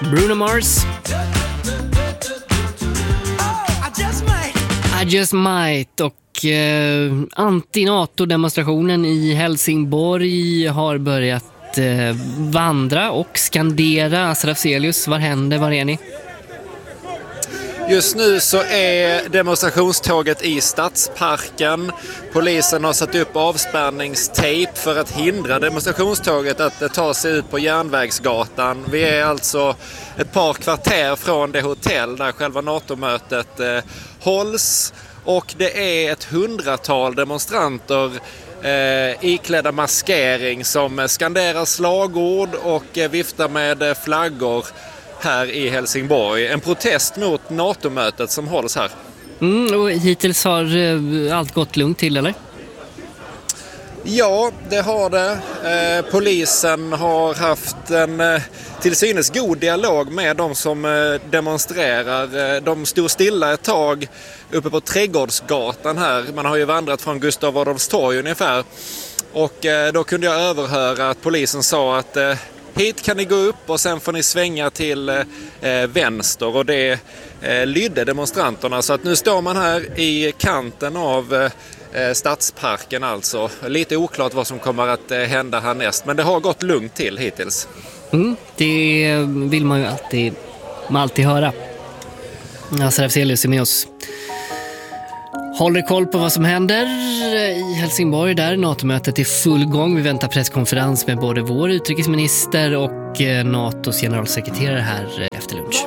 Bruno Mars. I just might. Och anti-NATO-demonstrationen i Helsingborg har börjat vandra och skandera. Asraf Zelius, var händer, var är ni? Just nu så är demonstrationståget i Stadsparken. Polisen har satt upp avspärrningstejp för att hindra demonstrationståget att ta sig ut på Järnvägsgatan. Vi är alltså ett par kvarter från det hotell där själva NATO-mötet hålls. Och det är ett 100-tal demonstranter iklädda maskering som skanderar slagord och viftar med flaggor här i Helsingborg. En protest mot NATO-mötet som hålls här. Och hittills har allt gått lugnt till, eller? Ja, det har det. Polisen har haft en till synes god dialog med de som demonstrerar. De stod stilla ett tag uppe på Trädgårdsgatan här. Man har ju vandrat från Gustav Adolfs torg ungefär. Och då kunde jag överhöra att polisen sa att hit kan ni gå upp och sen får ni svänga till vänster, och det lydde demonstranterna. Så att nu står man här i kanten av Stadsparken alltså. Lite oklart vad som kommer att hända härnäst, men det har gått lugnt till hittills. Det vill man ju alltid höra. Asraf Zelius är med oss. Håller koll på vad som händer i Helsingborg där. NATO-mötet är full gång. Vi väntar presskonferens med både vår utrikesminister och NATOs generalsekreterare här efter lunch.